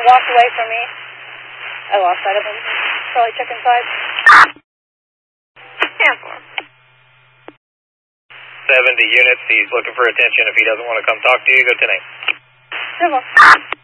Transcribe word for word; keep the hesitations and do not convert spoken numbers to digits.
walked away from me. I lost sight of him. Probably check inside. ten four. seventy units. He's looking for attention. If he doesn't want to come talk to you, go ten eight. Civil.